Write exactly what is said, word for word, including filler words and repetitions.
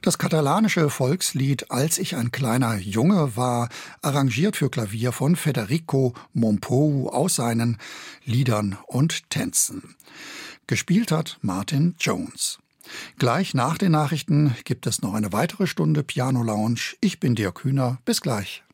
Das katalanische Volkslied »Als ich ein kleiner Junge war«, arrangiert für Klavier von Federico Mompou aus seinen Liedern und Tänzen. Gespielt hat Martin Jones. Gleich nach den Nachrichten gibt es noch eine weitere Stunde Piano Lounge. Ich bin Dirk Hühner. Bis gleich.